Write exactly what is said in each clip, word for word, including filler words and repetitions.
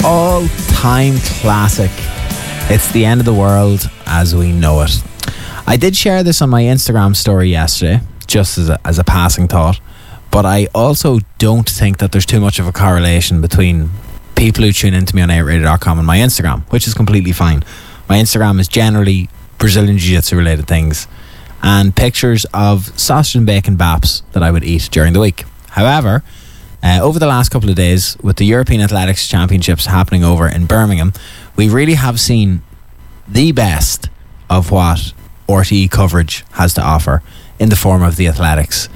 all-time classic. It's the end of the world as we know it. I did share this on my Instagram story yesterday, just as a, as a passing thought, but I also don't think that there's too much of a correlation between people who tune into me on eight radio dot com and my Instagram, which is completely fine. My Instagram is generally Brazilian Jiu-Jitsu related things and pictures of sausage and bacon baps that I would eat during the week. However, uh, over the last couple of days, with the European Athletics Championships happening over in Birmingham, we really have seen the best of what R T E coverage has to offer in the form of the athletics.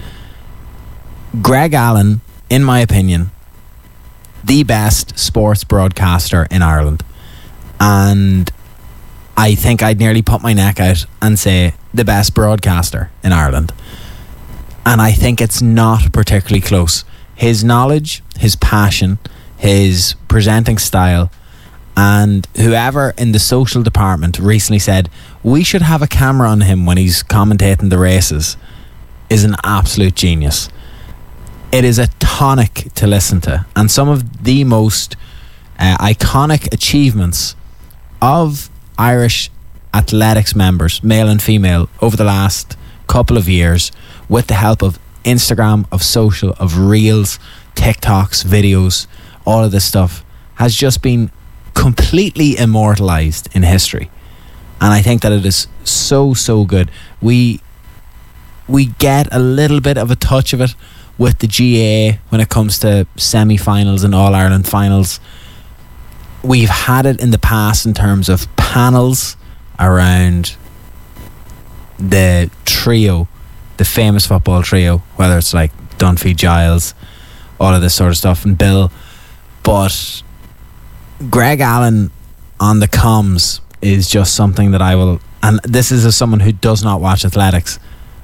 Greg Allen, in my opinion, the best sports broadcaster in Ireland. And I think I'd nearly put my neck out and say the best broadcaster in Ireland. And I think it's not particularly close. His knowledge, his passion, his presenting style, and whoever in the social department recently said we should have a camera on him when he's commentating the races, is an absolute genius. It is a tonic to listen to, and some of the most uh, iconic achievements of Irish athletics members, male and female, over the last couple of years, with the help of Instagram, of social, of reels, TikToks, videos, all of this stuff, has just been completely immortalized in history. And I think that it is so, so good. We we get a little bit of a touch of it with the G A A when it comes to semi-finals and All-Ireland finals. We've had it in the past in terms of panels around the trio, the famous football trio, whether it's like Dunphy, Giles, all of this sort of stuff, and Bill. But Greg Allen on the comms is just something that I will, and this is as someone who does not watch athletics,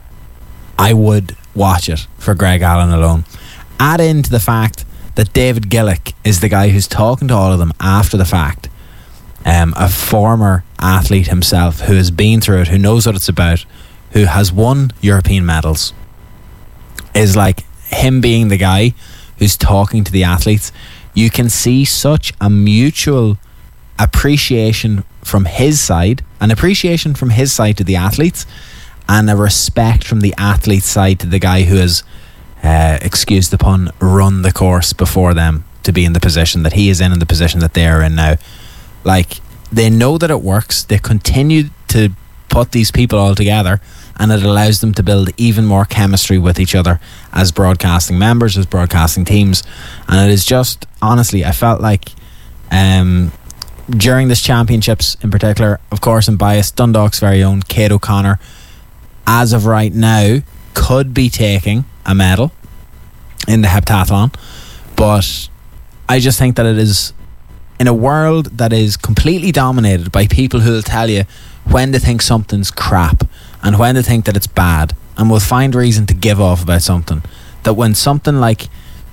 I would watch it for Greg Allen alone. Add into the fact that David Gillick is the guy who's talking to all of them after the fact, um, a former athlete himself who has been through it, who knows what it's about, who has won European medals, is like him being the guy who's talking to the athletes. You can see such a mutual appreciation from his side, an appreciation from his side to the athletes, and a respect from the athlete's side to the guy who has, uh, excuse the pun, run the course before them to be in the position that he is in and the position that they are in now. Like, they know that it works. They continue to put these people all together, and it allows them to build even more chemistry with each other as broadcasting members, as broadcasting teams. And it is just, honestly, I felt like um, during this championships in particular, of course I'm biased, Dundalk's very own Kate O'Connor, as of right now, could be taking a medal in the heptathlon. But I just think that it is, in a world that is completely dominated by people who will tell you when they think something's crap and when they think that it's bad, and will find reason to give off about something, that when something like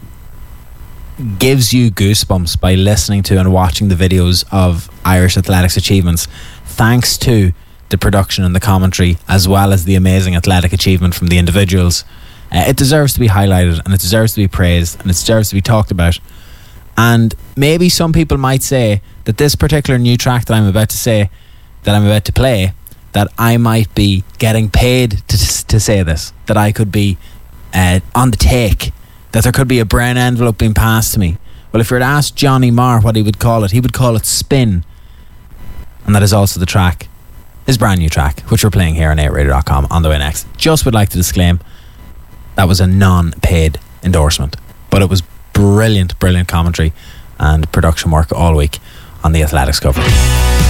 gives you goosebumps by listening to and watching the videos of Irish athletics achievements, thanks to the production and the commentary, as well as the amazing athletic achievement from the individuals, uh, it deserves to be highlighted, and it deserves to be praised, and it deserves to be talked about. And maybe some people might say that this particular new track that I'm about to say, that I'm about to play, that I might be getting paid to to say this, that I could be uh, on the take, that there could be a brown envelope being passed to me. Well, if you were to ask Johnny Marr what he would call it, he would call it Spin. And that is also the track, his brand new track, which we're playing here on eight radio dot com on the way next. Just would like to disclaim that was a non-paid endorsement, but it was brilliant, brilliant commentary and production work all week on the athletics coverage.